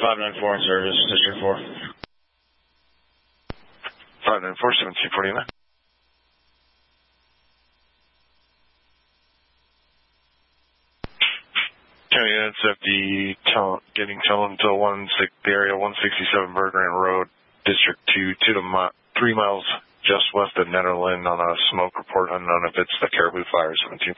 594 in service, District 4. 594, 1749. County NSFD getting tone to the area 167 Bergrand Road, District 2, 3 miles just west of Netherland on a smoke report unknown if it's the Caribou Fire 17.